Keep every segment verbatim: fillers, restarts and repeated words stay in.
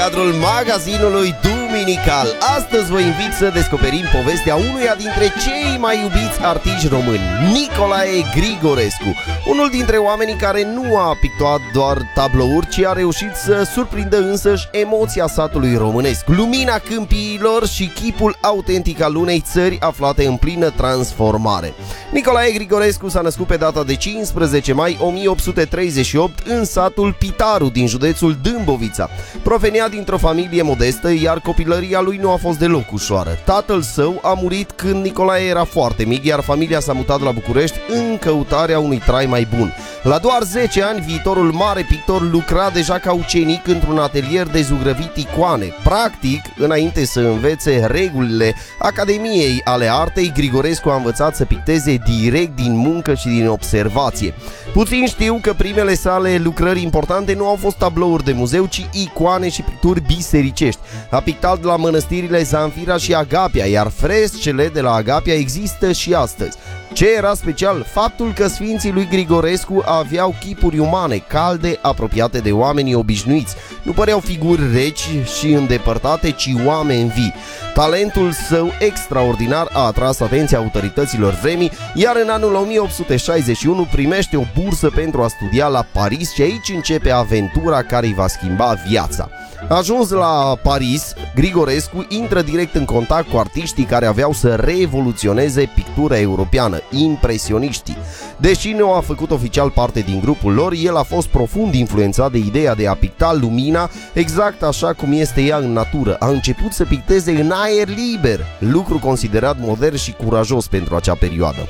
cadrul magazinului Duminical. Astăzi vă invit să descoperim povestea unuia dintre cei mai iubiți artiști români, Nicolae Grigorescu, unul dintre oamenii care nu a pictat doar tablouri, ci a reușit să surprindă însăși emoția satului românesc, lumina câmpiilor și chipul autentic al unei țări aflate în plină transformare. Nicolae Grigorescu s-a născut pe data de cincisprezece mai o mie opt sute treizeci și opt în satul Pitaru din județul Dâmbovița. Provenea dintr-o familie modestă, iar copilăria lui nu a fost deloc ușoară. Tatăl său a murit când Nicolae era foarte mic, iar familia s-a mutat la București în căutarea unui trai mai bun. La doar zece ani, viitorul mare pictor lucra deja ca ucenic într-un atelier de zugrăvit icoane. Practic, înainte să învețe regulile Academiei ale Artei, Grigorescu a învățat să picteze direct din muncă și din observație. Puțin știu că primele sale lucrări importante nu au fost tablouri de muzeu, ci icoane și picturi bisericești. A pictat la mănăstirile Zanfira și Agapia, iar frescele de la Agapia există și astăzi. Ce era special? Faptul că sfinții lui Grigorescu aveau chipuri umane, calde, apropiate de oamenii obișnuiți. Nu păreau figuri reci și îndepărtate, ci oameni vii. Talentul său extraordinar a atras atenția autorităților vremii, iar în anul o mie opt sute șaizeci și unu primește o bursă pentru a studia la Paris și aici începe aventura care îi va schimba viața. Ajuns la Paris, Grigorescu intră direct în contact cu artiștii care aveau să revoluționeze pictura europeană, impresioniștii. Deși nu a făcut oficial parte din grupul lor, el a fost profund influențat de ideea de a picta lumina exact așa cum este ea în natură. A început să picteze în aer liber, lucru considerat modern și curajos pentru acea perioadă.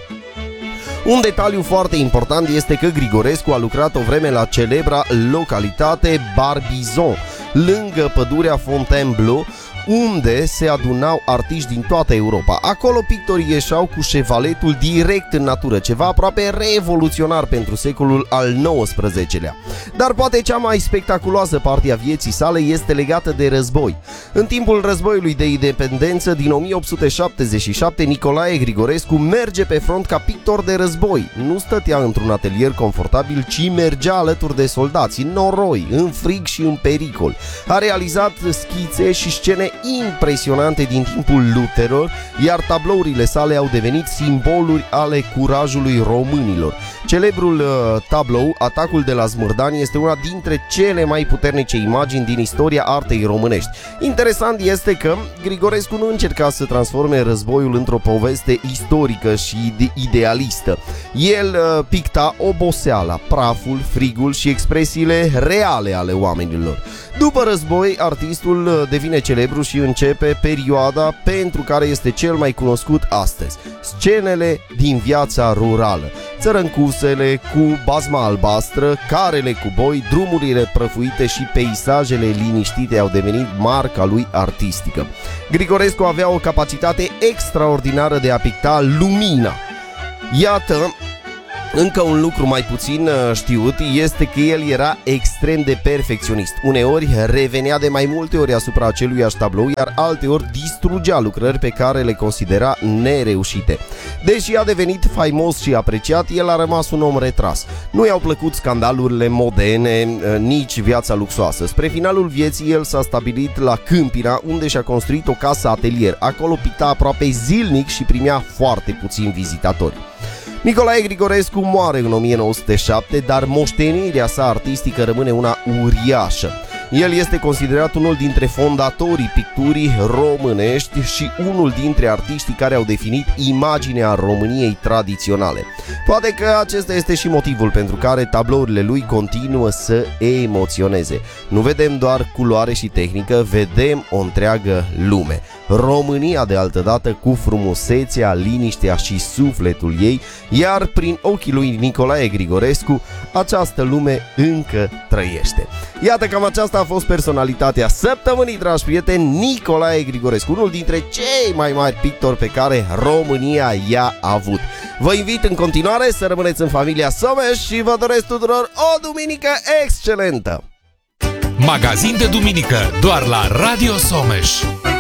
Un detaliu foarte important este că Grigorescu a lucrat o vreme la celebra localitate Barbizon, lângă pădurea Fontainebleau, unde se adunau artiști din toată Europa. Acolo pictorii ieșeau cu șevaletul direct în natură, ceva aproape revoluționar pentru secolul al nouăsprezecelea. Dar poate cea mai spectaculoasă parte a vieții sale este legată de război. În timpul războiului de independență din o mie opt sute șaptezeci și șapte, Nicolae Grigorescu merge pe front ca pictor de război. Nu stătea într-un atelier confortabil, ci mergea alături de soldați, în noroi, în frig și în pericol. A realizat schițe și scene impresionante din timpul luptelor, iar tablourile sale au devenit simboluri ale curajului românilor. Celebrul uh, tablou, Atacul de la Smârdani, este una dintre cele mai puternice imagini din istoria artei românești. Interesant este că Grigorescu nu încerca să transforme războiul într-o poveste istorică și idealistă. El uh, picta oboseala, praful, frigul și expresiile reale ale oamenilor. După război, artistul devine celebru și începe perioada pentru care este cel mai cunoscut astăzi: scenele din viața rurală, țărâncusele cu bazma albastră, carele cu boi, drumurile prăfuite și peisajele liniștite au devenit marca lui artistică. Grigorescu avea o capacitate extraordinară de a picta lumina. Iată, încă un lucru mai puțin știut este că el era extrem de perfecționist. Uneori revenea de mai multe ori asupra aceluiași tablou, iar alteori distrugea lucrări pe care le considera nereușite. Deși a devenit faimos și apreciat, el a rămas un om retras. Nu i-au plăcut scandalurile modene, nici viața luxoasă. Spre finalul vieții, el s-a stabilit la Câmpina, unde și-a construit o casă atelier. Acolo picta aproape zilnic și primea foarte puțini vizitatori. Nicolae Grigorescu moare în o mie nouă sute șapte, dar moștenirea sa artistică rămâne una uriașă. El este considerat unul dintre fondatorii picturii românești și unul dintre artiștii care au definit imaginea României tradiționale. Poate că acesta este și motivul pentru care tablourile lui continuă să emoționeze. Nu vedem doar culoare și tehnică, vedem o întreagă lume. România, de altădată, cu frumusețea, liniștea și sufletul ei, iar prin ochii lui Nicolae Grigorescu, această lume încă trăiește. Iată, cam aceasta a fost personalitatea săptămânii, dragi prieteni, Nicolae Grigorescu, unul dintre cei mai mari pictori pe care România i-a avut. Vă invit în continuare să rămâneți în familia Someș și vă doresc tuturor o duminică excelentă! Magazin de duminică, doar la Radio Someș.